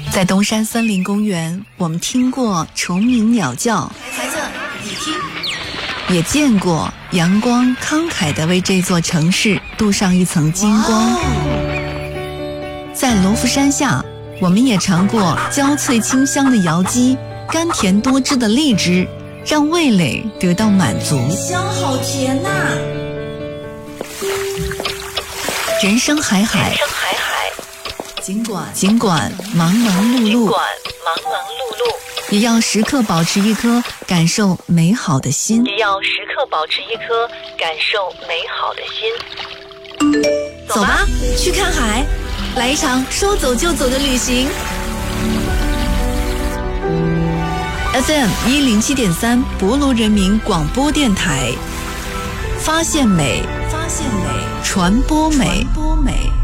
在东山森林公园，我们听过虫鸣鸟叫， 孩子，你听， 也见过阳光慷慨地为这座城市镀上一层金光。在罗浮山下，我们也尝过焦脆清香的瑶姬，甘甜多汁的荔枝，让味蕾得到满足。 香好甜呐！ 人生海海，尽管忙忙碌碌，也要时刻保持一颗感受美好的心。走吧，去看海，来一场说走就走的旅行。FM 107.3博罗人民广播电台，发现美，传播美。